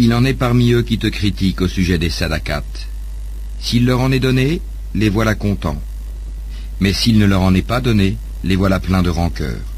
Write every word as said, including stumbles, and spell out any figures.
Il en est parmi eux qui te critiquent au sujet des sadaqat. S'il leur en est donné, les voilà contents. Mais s'il ne leur en est pas donné, les voilà pleins de rancœur.